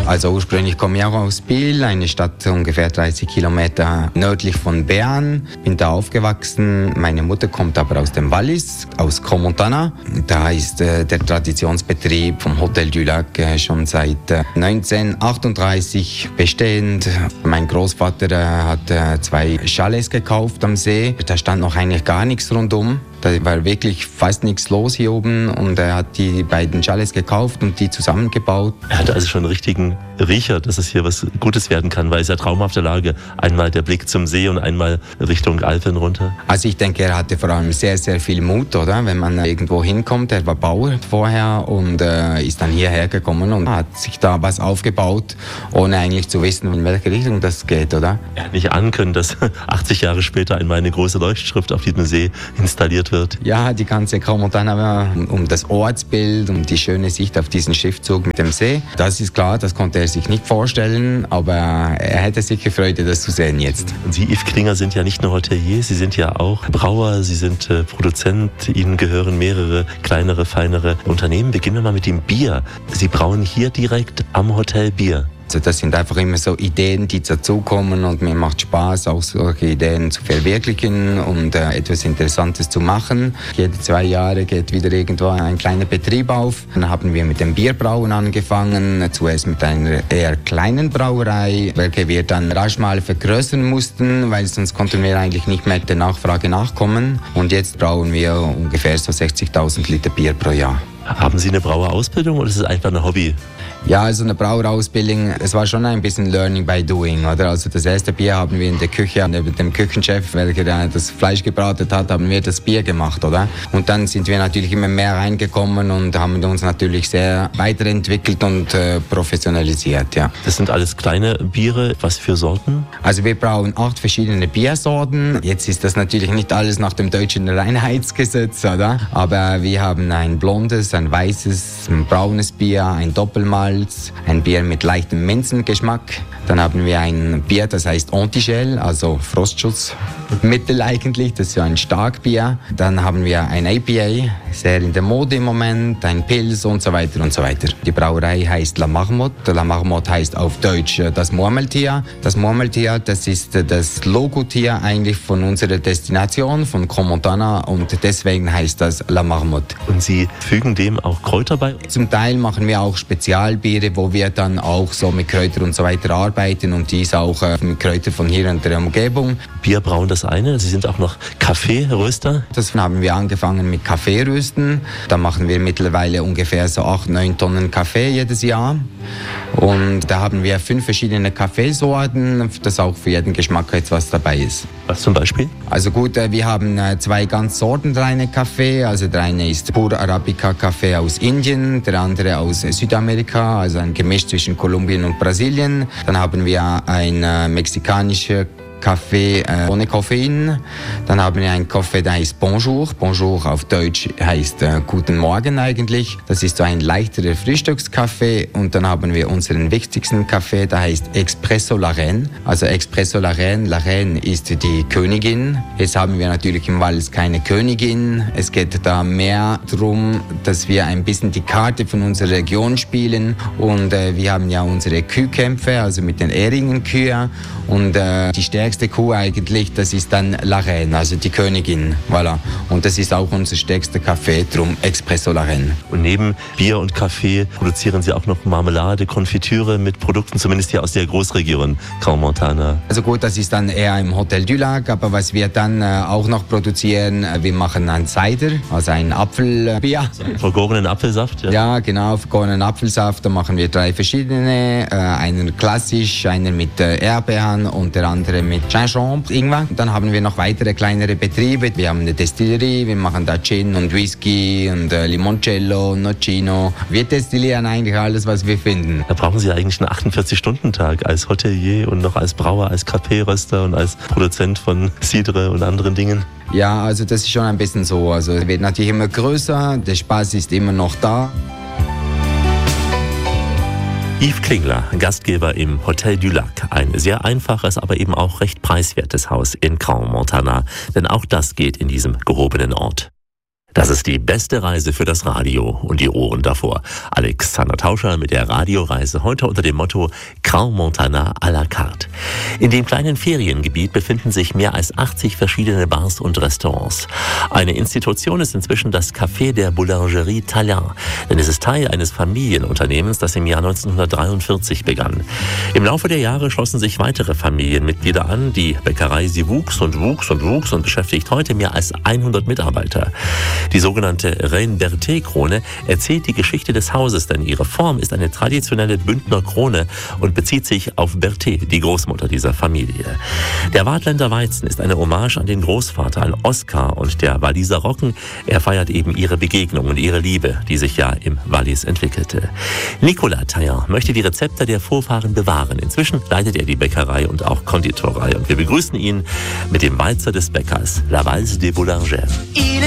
Also ursprünglich komme ich auch aus Biel, eine Stadt ungefähr 30 Kilometer nördlich von Bern. Bin da aufgewachsen. Meine Mutter kommt aber aus dem Wallis, aus Crans-Montana. Da ist der Traditionsbetrieb vom Hotel du Lac schon seit 1938 bestehend. Mein Großvater hat 2 Chalets gekauft am See. Da stand noch eigentlich gar nichts rundum. Da war wirklich fast nichts los hier oben und er hat die beiden Chalets gekauft und die zusammengebaut. Er hatte also schon einen richtigen Riecher, dass es hier was Gutes werden kann, weil es ja traumhafte Lage. Einmal der Blick zum See und einmal Richtung Alpen runter. Also ich denke, er hatte vor allem sehr, sehr viel Mut, oder? Wenn man irgendwo hinkommt. Er war Bauer vorher und ist dann hierher gekommen und hat sich da was aufgebaut, ohne eigentlich zu wissen, in welche Richtung das geht, oder? Er hat nicht ahnen können, dass 80 Jahre später einmal eine große Leuchtschrift auf diesem See installiert wird. Ja, die ganze Crans-Montana um das Ortsbild, um die schöne Sicht auf diesen Schriftzug mit dem See. Das ist klar, das konnte er sich nicht vorstellen, aber er hätte sicher Freude, das zu sehen jetzt. Und Sie, Yves Klinger, sind ja nicht nur Hotelier, Sie sind ja auch Brauer, Sie sind Produzent, Ihnen gehören mehrere kleinere, feinere Unternehmen. Beginnen wir mal mit dem Bier. Sie brauen hier direkt am Hotel Bier. Also das sind einfach immer so Ideen, die dazukommen und mir macht Spaß, auch solche Ideen zu verwirklichen und etwas Interessantes zu machen. Jede 2 Jahre geht wieder irgendwo ein kleiner Betrieb auf. Dann haben wir mit dem Bierbrauen angefangen, zuerst mit einer eher kleinen Brauerei, welche wir dann rasch mal vergrößern mussten, weil sonst konnten wir eigentlich nicht mehr der Nachfrage nachkommen. Und jetzt brauen wir ungefähr so 60.000 Liter Bier pro Jahr. Haben Sie eine Brauerausbildung oder ist es einfach ein Hobby? Ja, also eine Brauerausbildung, es war schon ein bisschen Learning by Doing, oder? Also das erste Bier haben wir in der Küche, neben dem Küchenchef, welcher das Fleisch gebraten hat, haben wir das Bier gemacht, oder? Und dann sind wir natürlich immer mehr reingekommen und haben uns natürlich sehr weiterentwickelt und professionalisiert, ja. Das sind alles kleine Biere, was für Sorten? Also wir brauen 8 verschiedene Biersorten. Jetzt ist das natürlich nicht alles nach dem deutschen Reinheitsgesetz, oder? Aber wir haben ein blondes, ein weißes, ein braunes Bier, ein Doppelmalz, ein Bier mit leichtem Minzengeschmack. Dann haben wir ein Bier, das heißt Antigel, also Frostschutzmittel eigentlich. Das ist ja ein Starkbier. Dann haben wir ein IPA, sehr in der Mode im Moment, ein Pils und so weiter und so weiter. Die Brauerei heißt La Marmotte. La Marmotte heißt auf Deutsch das Murmeltier. Das Murmeltier, das ist das Logotier eigentlich von unserer Destination, von Crans-Montana und deswegen heißt das La Marmotte. Und Sie fügen dem auch Kräuter bei? Zum Teil machen wir auch Spezialbiere, wo wir dann auch so mit Kräutern und so weiter arbeiten und dies auch mit Kräutern von hier und der Umgebung. Bierbrauen das eine, Sie sind auch noch Kaffeeröster? Das haben wir angefangen mit Kaffeerösten. Da machen wir mittlerweile ungefähr so 8-9 Tonnen Kaffee jedes Jahr. Und da haben wir 5 verschiedene Kaffeesorten, dass auch für jeden Geschmack etwas dabei ist. Was zum Beispiel? Also gut, wir haben 2 ganz sortenreine Kaffee. Also der eine ist Pur Arabica Kaffee aus Indien, der andere aus Südamerika, also ein Gemisch zwischen Kolumbien und Brasilien. Dann haben wir ein mexikanischer Kaffee ohne Koffein. Dann haben wir einen Kaffee, der heißt Bonjour. Bonjour auf Deutsch heißt Guten Morgen eigentlich. Das ist so ein leichterer Frühstückskaffee. Und dann haben wir unseren wichtigsten Kaffee, der heißt Espresso La Reine. Also Espresso La Reine. La Reine ist die Königin. Jetzt haben wir natürlich im Wallis keine Königin. Es geht da mehr darum, dass wir ein bisschen die Karte von unserer Region spielen. Und wir haben ja unsere Kühkämpfe, also mit den Ehringenkühen. Und die stärkste Kuh eigentlich, das ist dann La Reine, also die Königin. Voilà. Und das ist auch unser stärkster Kaffee, drum Espresso La Reine. Und neben Bier und Kaffee produzieren Sie auch noch Marmelade, Konfitüre mit Produkten, zumindest hier aus der Großregion Crans-Montana. Also gut, das ist dann eher im Hotel du Lac, aber was wir dann auch noch produzieren, wir machen einen Cider, also ein Apfelbier. Vergorenen Apfelsaft? Ja, ja genau, vergorenen Apfelsaft. Da machen wir 3 verschiedene, einer klassisch, einer mit Erdbeeren und der andere mit Gingembre, Ingwer. Dann haben wir noch weitere kleinere Betriebe. Wir haben eine Destillerie, wir machen da Gin und Whisky und Limoncello, Nocino. Wir destillieren eigentlich alles, was wir finden. Da brauchen Sie eigentlich einen 48-Stunden-Tag als Hotelier und noch als Brauer, als Kaffeeröster und als Produzent von Cidre und anderen Dingen. Ja, also das ist schon ein bisschen so. Also es wird natürlich immer größer, der Spaß ist immer noch da. Yves Klingler, Gastgeber im Hotel du Lac. Ein sehr einfaches, aber eben auch recht preiswertes Haus in Crans-Montana. Denn auch das geht in diesem gehobenen Ort. Das ist die beste Reise für das Radio und die Ohren davor. Alexander Tauscher mit der Radioreise heute unter dem Motto Grand Montana à la carte. In dem kleinen Feriengebiet befinden sich mehr als 80 verschiedene Bars und Restaurants. Eine Institution ist inzwischen das Café der Boulangerie Tallien, denn es ist Teil eines Familienunternehmens, das im Jahr 1943 begann. Im Laufe der Jahre schlossen sich weitere Familienmitglieder an. Die Bäckerei, sie wuchs und beschäftigt heute mehr als 100 Mitarbeiter. Die sogenannte Reine-Berthet-Krone erzählt die Geschichte des Hauses, denn ihre Form ist eine traditionelle Bündner Krone und bezieht sich auf Berthet, die Großmutter dieser Familie. Der Waadtländer Weizen ist eine Hommage an den Großvater, an Oskar, und der Walliser Roggen, er feiert eben ihre Begegnung und ihre Liebe, die sich ja im Wallis entwickelte. Nicolas Tallien möchte die Rezepte der Vorfahren bewahren. Inzwischen leitet er die Bäckerei und auch Konditorei und wir begrüßen ihn mit dem Walzer des Bäckers, La Valse des Boulangers.